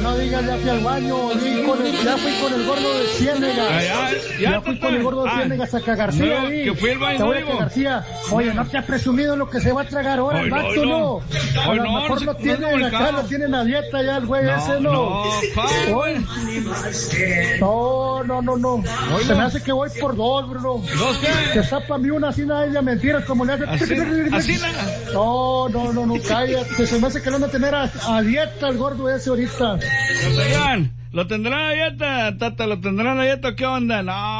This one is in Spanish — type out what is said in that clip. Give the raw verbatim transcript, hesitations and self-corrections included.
no digas, ya fui al baño, y con el, ya fui con el gordo de Ciénegas. Ah, ya, ya, ya fui con el gordo de Ciénegas a García. No, que fui al baño, no digo. García. Oye, ¿no te has presumido lo que se va a tragar ahora el vato, no? A lo mejor lo tienen acá, lo tienen a dieta ya el güey ese, no. No, no, no, no. Se me hace que voy por dos, Bruno. ¿Dos qué? Que zapa a mí una así nada de mentiras como le hace. Así, así nada. No, no, no, no, cállate. Se me hace que lo van a tener a, a dieta el gordo ese ahorita. Lo tendrán, lo tendrán a dieta, Tata, lo tendrán a dieta, ¿qué onda? No.